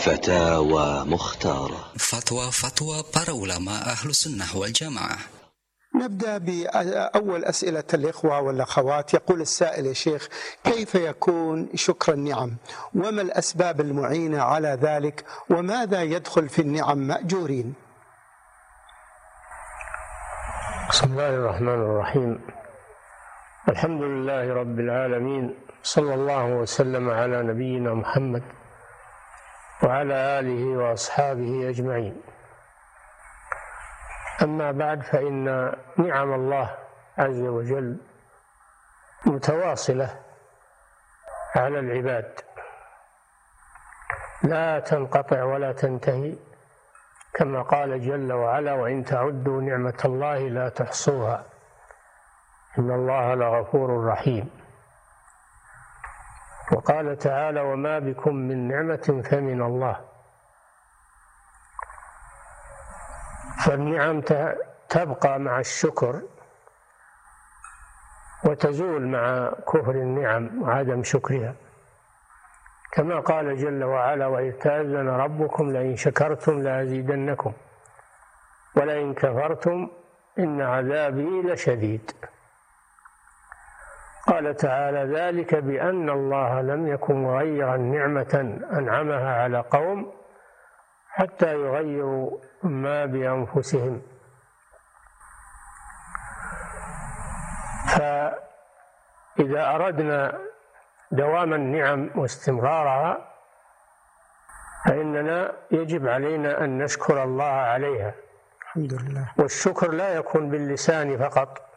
فتاوى مختارة. فتوى para ulama ahlu sunnah wal jamaah. نبدأ بأول أسئلة الإخوة والأخوات. يقول السائل: يا شيخ، كيف يكون شكر النعم؟ وما الأسباب المعينة على ذلك؟ وماذا يدخل في النعم مأجورين؟ بسم الله الرحمن الرحيم. الحمد لله رب العالمين، صلى الله وسلم على نبينا محمد وعلى آله وأصحابه أجمعين. أما بعد، فإن نعم الله عز وجل متواصلة على العباد، لا تنقطع ولا تنتهي، كما قال جل وعلا: وإن تعدوا نعمة الله لا تحصوها إن الله لغفور رحيم. وقال تعالى: وما بكم من نعمة فمن الله. فالنعم تبقى مع الشكر وتزول مع كفر النعم وعدم شكرها، كما قال جل وعلا: وإذ تأذن ربكم لئن شكرتم لأزيدنكم ولئن كفرتم إن عذابي لشديد. قال تعالى: ذلك بأن الله لم يكن مغيرا نعمة أنعمها على قوم حتى يغيروا ما بأنفسهم. فإذا أردنا دوام النعم واستمرارها فإننا يجب علينا أن نشكر الله عليها. الحمد لله. والشكر لا يكون باللسان فقط،